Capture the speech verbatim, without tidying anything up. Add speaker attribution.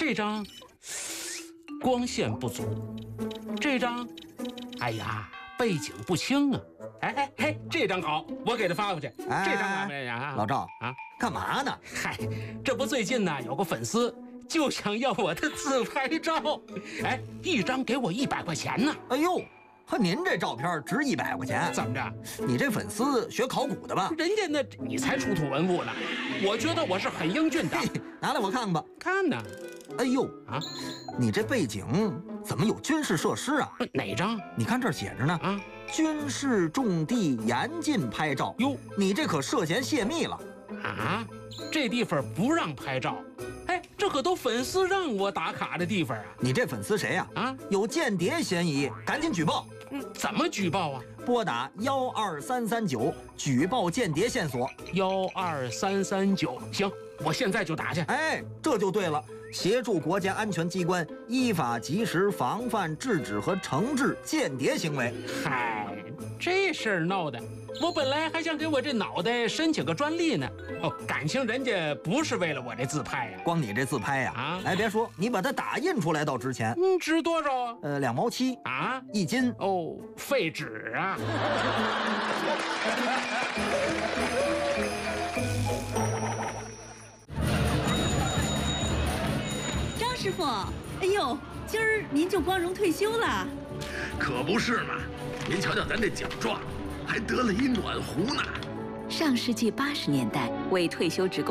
Speaker 1: 这张光线不足，这张，哎呀，背景不清啊。哎哎嘿，这张好，我给他发过去。
Speaker 2: 哎、
Speaker 1: 这张哪位啊？
Speaker 2: 老赵
Speaker 1: 啊，
Speaker 2: 干嘛呢？
Speaker 1: 嗨，这不最近呢有个粉丝就想要我的自拍照，哎，一张给我一百块钱呢。
Speaker 2: 哎呦，和您这照片值一百块钱？
Speaker 1: 怎么着？
Speaker 2: 你这粉丝学考古的吧？
Speaker 1: 人家那你才出土文物呢，我觉得我是很英俊的。
Speaker 2: 拿来我看看吧。
Speaker 1: 看呢。
Speaker 2: 哎呦
Speaker 1: 啊，
Speaker 2: 你这背景怎么有军事设施啊？
Speaker 1: 哪张？
Speaker 2: 你看这儿写着呢。
Speaker 1: 啊，
Speaker 2: 军事重地严禁拍照。
Speaker 1: 哟，
Speaker 2: 你这可涉嫌泄密了。
Speaker 1: 啊，这地方不让拍照。哎，这可都粉丝让我打卡的地方啊！
Speaker 2: 你这粉丝谁呀？
Speaker 1: 啊，
Speaker 2: 有间谍嫌疑，赶紧举报。
Speaker 1: 嗯，怎么举报啊？
Speaker 2: 拨打幺二三三九举报间谍线索。
Speaker 1: 幺二三三九，行，我现在就打去。
Speaker 2: 哎，这就对了，协助国家安全机关依法及时防范、制止和惩治间谍行为。
Speaker 1: 嗨，这事儿闹的，我本来还想给我这脑袋申请个专利呢。哦，感情人家不是为了我这自拍呀、啊，
Speaker 2: 光你这自拍呀、啊，
Speaker 1: 啊，
Speaker 2: 哎，别说，你把它打印出来倒值钱。
Speaker 1: 嗯，值多少啊？
Speaker 2: 呃，两毛七
Speaker 1: 啊，
Speaker 2: 一斤。
Speaker 1: 哦，废纸啊。
Speaker 3: 张师傅，哎呦，今儿您就光荣退休了？
Speaker 4: 可不是嘛！您瞧瞧咱这奖状，还得了一暖壶呢。
Speaker 5: 上世纪八十年代，为退休职工